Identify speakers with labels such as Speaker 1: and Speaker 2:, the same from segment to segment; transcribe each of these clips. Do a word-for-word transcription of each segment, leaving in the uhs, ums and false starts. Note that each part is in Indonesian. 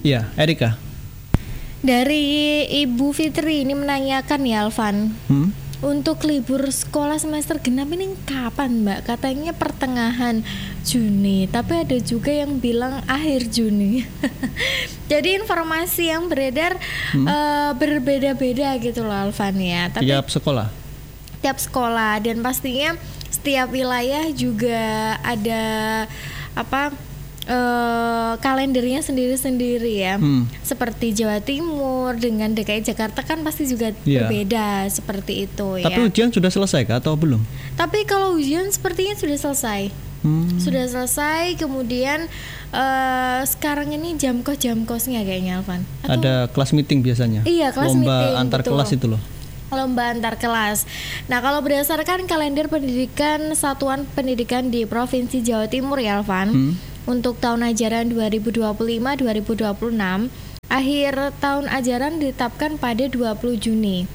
Speaker 1: Iya, Erika.
Speaker 2: Dari Ibu Fitri ini menanyakan ya Alvan,
Speaker 1: Hmm?
Speaker 2: untuk libur sekolah semester genap ini kapan Mbak? Katanya pertengahan Juni, tapi ada juga yang bilang akhir Juni. Jadi informasi yang beredar hmm? uh, berbeda-beda gitu loh Alvan ya. Tapi
Speaker 1: tiap sekolah?
Speaker 2: Tiap sekolah, dan pastinya setiap wilayah juga ada apa Uh, kalendernya sendiri-sendiri ya. hmm. Seperti Jawa Timur dengan D K I Jakarta kan pasti juga yeah. berbeda seperti itu.
Speaker 1: Tapi ya. Ujian sudah selesai kah atau belum?
Speaker 2: Tapi kalau ujian sepertinya sudah selesai. hmm. Sudah selesai. Kemudian uh, sekarang ini jam kos jam kosnya kayaknya Alvan. Atau?
Speaker 1: Ada kelas meeting biasanya.
Speaker 2: Iya, kelas
Speaker 1: lomba
Speaker 2: meeting
Speaker 1: antar
Speaker 2: betul.
Speaker 1: Kelas itu loh.
Speaker 2: Lomba antar kelas. Nah, kalau berdasarkan kalender pendidikan Satuan Pendidikan di Provinsi Jawa Timur ya Alvan, hmm. untuk tahun ajaran dua ribu dua puluh lima dua ribu dua puluh enam, akhir tahun ajaran ditetapkan pada dua puluh Juni.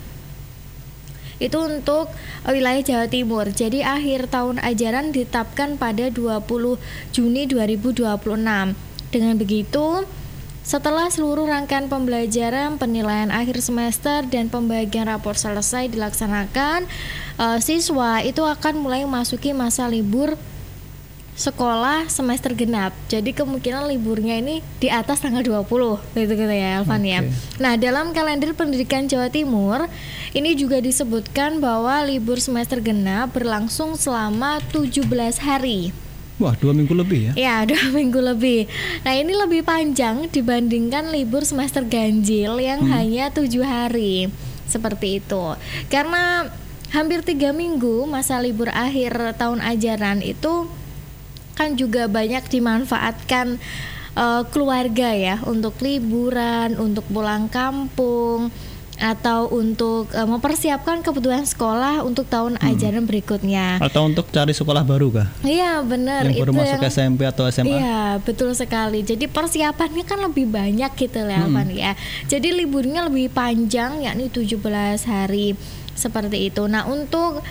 Speaker 2: Itu untuk wilayah Jawa Timur. Jadi akhir tahun ajaran ditetapkan pada dua puluh Juni dua ribu dua puluh enam. Dengan begitu, setelah seluruh rangkaian pembelajaran, penilaian akhir semester, dan pembagian rapor selesai dilaksanakan, uh, siswa itu akan mulai memasuki masa libur sekolah semester genap. Jadi kemungkinan liburnya ini di atas tanggal dua puluh gitu gitu ya Alvan ya. Okay. Nah, dalam kalender pendidikan Jawa Timur ini juga disebutkan bahwa libur semester genap berlangsung selama tujuh belas hari.
Speaker 1: Wah, dua minggu lebih ya?
Speaker 2: Ya, dua minggu lebih. Nah, ini lebih panjang dibandingkan libur semester ganjil yang hmm. hanya tujuh hari. Seperti itu. Karena hampir tiga minggu masa libur akhir tahun ajaran itu kan juga banyak dimanfaatkan uh, keluarga ya, untuk liburan, untuk pulang kampung, atau untuk uh, mempersiapkan kebutuhan sekolah untuk tahun hmm. ajaran berikutnya.
Speaker 1: Atau untuk cari sekolah baru kah?
Speaker 2: Iya benar.
Speaker 1: Yang baru
Speaker 2: itu
Speaker 1: masuk
Speaker 2: yang,
Speaker 1: S M P atau S M A?
Speaker 2: Iya betul sekali. Jadi persiapannya kan lebih banyak gitu ya, hmm. ya. Jadi liburnya lebih panjang, yakni tujuh belas hari seperti itu. Nah, untuk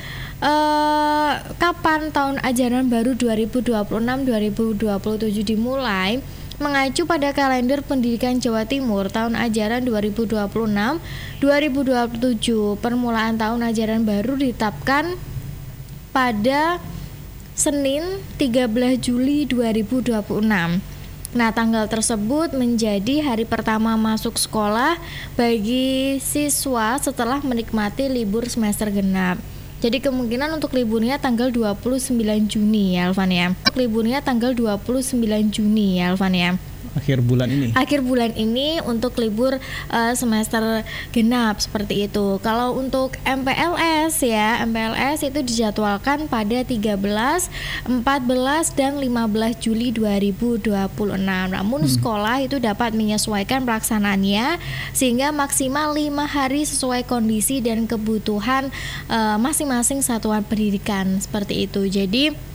Speaker 2: Uh, kapan tahun ajaran baru dua ribu dua puluh enam dua ribu dua puluh tujuh dimulai, mengacu pada kalender pendidikan Jawa Timur tahun ajaran dua ribu dua puluh enam dua ribu dua puluh tujuh, permulaan tahun ajaran baru ditetapkan pada Senin tiga belas Juli dua ribu dua puluh enam. Nah, tanggal tersebut menjadi hari pertama masuk sekolah bagi siswa setelah menikmati libur semester genap. Jadi kemungkinan untuk liburnya tanggal dua puluh sembilan Juni ya Alvan ya. Liburnya tanggal dua puluh sembilan Juni ya Alvan ya.
Speaker 1: Akhir bulan ini.
Speaker 2: Akhir bulan ini untuk libur uh, semester genap seperti itu. Kalau untuk M P L S ya, M P L S itu dijadwalkan pada tiga belas, empat belas dan lima belas Juli dua ribu dua puluh enam. Namun hmm. sekolah itu dapat menyesuaikan pelaksanaannya sehingga maksimal lima hari sesuai kondisi dan kebutuhan uh, masing-masing satuan pendidikan seperti itu. Jadi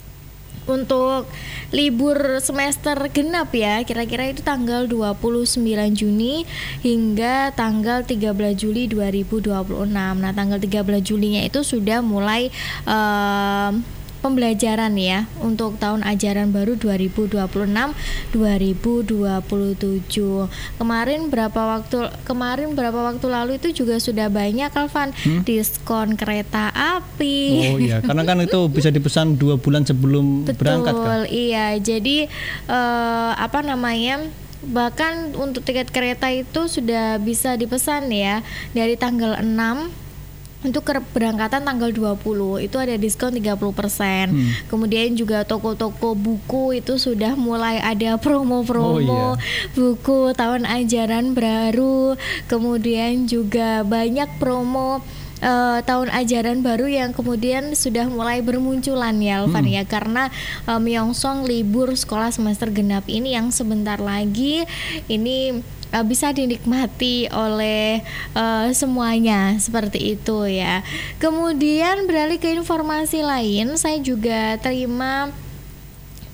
Speaker 2: untuk libur semester genap ya, kira-kira itu tanggal dua puluh sembilan Juni hingga tanggal tiga belas Juli dua ribu dua puluh enam. Nah, tanggal tiga belas Julinya itu sudah mulai um, pembelajaran ya untuk tahun ajaran baru dua ribu dua puluh enam dua ribu dua puluh tujuh. Kemarin berapa waktu kemarin berapa waktu lalu itu juga sudah banyak Alvan hmm? diskon kereta api.
Speaker 1: Oh iya, karena kan itu bisa dipesan dua bulan sebelum
Speaker 2: Betul,
Speaker 1: berangkat kan?
Speaker 2: Iya, jadi uh, apa namanya? Bahkan untuk tiket kereta itu sudah bisa dipesan ya dari tanggal enam. Untuk keberangkatan tanggal dua puluh itu ada diskon tiga puluh persen. Hmm. Kemudian juga toko-toko buku itu sudah mulai ada promo-promo oh, iya. buku tahun ajaran baru. Kemudian juga banyak promo Uh, tahun ajaran baru yang kemudian sudah mulai bermunculan ya Alvan hmm. ya, karena uh, menyongsong libur sekolah semester genap ini yang sebentar lagi ini uh, bisa dinikmati oleh uh, semuanya seperti itu ya. Kemudian beralih ke informasi lain, saya juga terima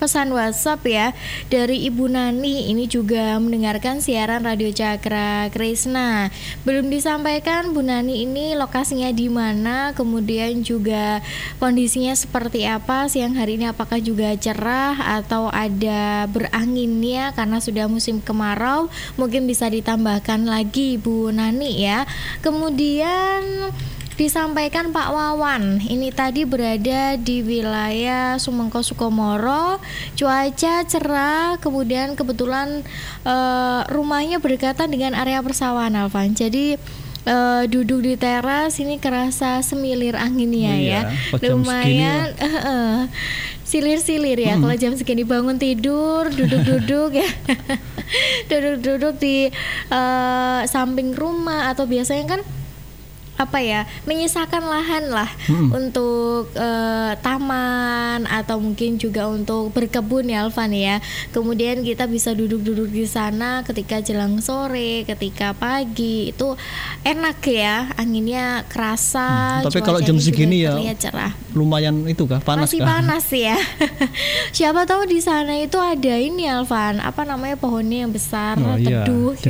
Speaker 2: pesan WhatsApp ya dari Ibu Nani, ini juga mendengarkan siaran Radio Cakra Krisna. Belum disampaikan Bu Nani ini lokasinya di mana, kemudian juga kondisinya seperti apa siang hari ini, apakah juga cerah atau ada beranginnya karena sudah musim kemarau, mungkin bisa ditambahkan lagi Bu Nani ya. Kemudian disampaikan Pak Wawan, ini tadi berada di wilayah Sumengko Sukomoro, cuaca cerah, kemudian kebetulan uh, rumahnya berdekatan dengan area persawahan Alvan, jadi uh, duduk di teras ini kerasa semilir anginnya
Speaker 1: iya,
Speaker 2: ya, lumayan uh, uh, silir-silir ya. Hmm. Kalau jam segini bangun tidur, duduk-duduk ya, duduk-duduk di uh, samping rumah, atau biasanya kan apa ya, menyisakan lahan lah hmm. untuk uh, taman atau mungkin juga untuk berkebun ya Alvan ya. Kemudian kita bisa duduk-duduk di sana ketika jelang sore, ketika pagi, itu enak ya, anginnya kerasa.
Speaker 1: Hmm. Tapi kalau jam segini ya
Speaker 2: cerah.
Speaker 1: Lumayan itu kah, panas
Speaker 2: masih
Speaker 1: kah?
Speaker 2: panas ya. Siapa tahu di sana itu ada ini Alvan, apa namanya, pohonnya yang besar,
Speaker 1: oh,
Speaker 2: teduh.
Speaker 1: Iya.